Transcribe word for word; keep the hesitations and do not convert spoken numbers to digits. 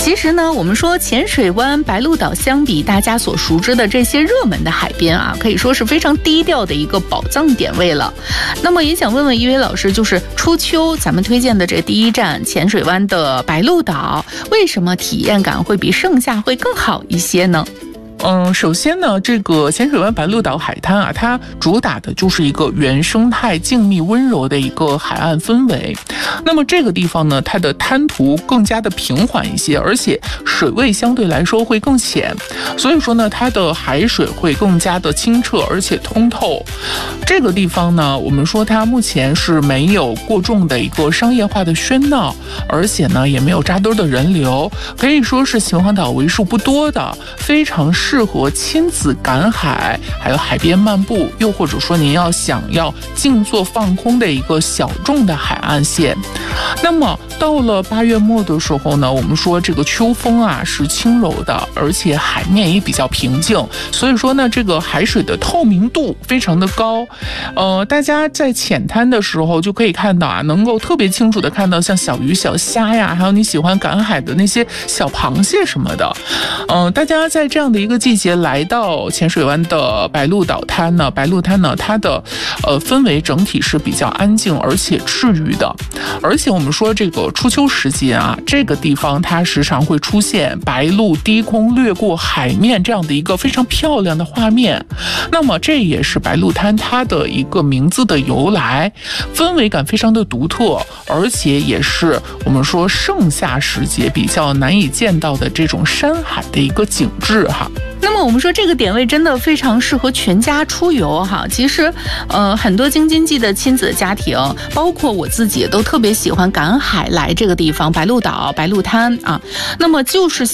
其实呢，我们说浅水湾、白鹭岛相比大家所熟知的这些热门的海边啊，可以说是非常低调的一个宝藏点位了。那么也想问问一位老师，就是初秋咱们推荐的这第一站浅水湾的白鹭岛，为什么体验感会比盛夏会更好一些呢？ 嗯，首先呢，这个浅水湾白鹭岛海滩啊，它主打的就是一个原生态、静谧、温柔的一个海岸氛围。那么这个地方呢，它的滩涂更加的平缓一些，而且水位相对来说会更浅，所以说呢，它的海水会更加的清澈而且通透。这个地方呢，我们说它目前是没有过重的一个商业化的喧闹，而且呢，也没有扎堆的人流，可以说是秦皇岛为数不多的非常适合亲子赶海，还有海边漫步，又或者说您要想要静坐放空的一个小众的海岸线。那么到了八月末的时候呢，我们说这个秋风啊是轻柔的，而且海面也比较平静，所以说呢，这个海水的透明度非常的高。呃，大家在浅滩的时候就可以看到啊，能够特别清楚的看到像小鱼、小虾呀，还有你喜欢赶海的那些小螃蟹什么的。嗯、呃，大家在这样的一个季节来到浅水湾的白鹭岛滩呢，白鹭滩呢，它的呃氛围整体是比较安静而且治愈的。而且我们说这个初秋时节啊，这个地方它时常会出现白鹭低空掠过海面这样的一个非常漂亮的画面。那么这也是白鹭滩它的一个名字的由来，氛围感非常的独特，而且也是我们说盛夏时节比较难以见到的这种山海的一个景致哈。 那么我们说这个点位真的非常适合全家出游哈。其实，呃，很多京津冀的亲子家庭，包括我自己，都特别喜欢赶海来这个地方，白鹭岛、白鹭滩啊。那么就是